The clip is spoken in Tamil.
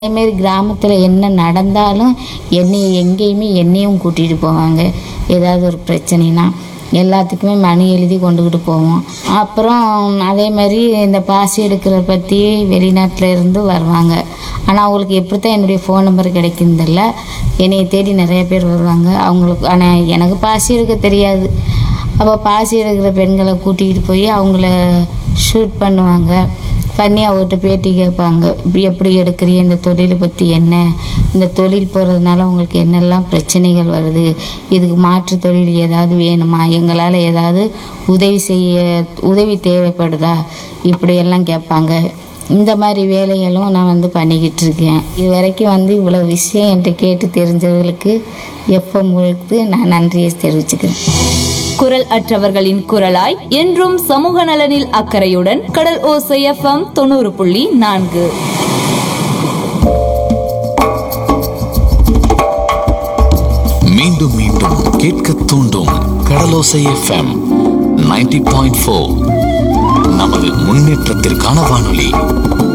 அதேமாரி கிராமத்தில் என்ன நடந்தாலும் எங்கேயுமே என்னையும் கூட்டிகிட்டு போவாங்க. ஏதாவது ஒரு பிரச்சனைனா எல்லாத்துக்குமே மனு எழுதி கொண்டுக்கிட்டு போவோம். அப்புறம் அதேமாதிரி இந்த பாசி எடுக்கிறத பற்றி வெளிநாட்டில் இருந்து வருவாங்க. ஆனால் அவங்களுக்கு எப்படி தான் என்னுடைய ஃபோன் நம்பர் கிடைக்குன்னு தெரியல. என்னைய தேடி நிறைய பேர் வருவாங்க. அவங்களுக்கு ஆனால் எனக்கு பாசி எடுக்க தெரியாது. அப்போ பாசி எடுக்கிற பெண்களை கூட்டிகிட்டு போய் அவங்கள ஷூட் பண்ணுவாங்க. பண்ணி அவர்கிட்ட பேட்டி கேட்பாங்க. எப்படி எடுக்கிறீங்க, இந்த தொழிலை பற்றி என்ன, இந்த தொழில் போகிறதுனால உங்களுக்கு என்னெல்லாம் பிரச்சனைகள் வருது, இதுக்கு மாற்று தொழில் ஏதாவது வேணுமா, எங்களால் ஏதாவது உதவி தேவைப்படுதா, இப்படியெல்லாம் கேட்பாங்க. இந்த மாதிரி வேலைகளும் நான் பண்ணிக்கிட்டு இருக்கேன். இது வரைக்கும் இவ்வளோ விஷயம் என்கிட்ட கேட்டு தெரிஞ்சவர்களுக்கு உங்களுக்கு நான் நன்றியை தெரிவிச்சுக்கிறேன். குரல் அற்றவர்களின் குரலாய் என்றும் சமூக நலனில் அக்கறையுடன் கடல் ஓசை FM 90.4. மீண்டும் மீண்டும் கேட்க தூண்டும் கடலோசை FM 90.4. நமது முன்னேற்றத்திற்கான வானொலி.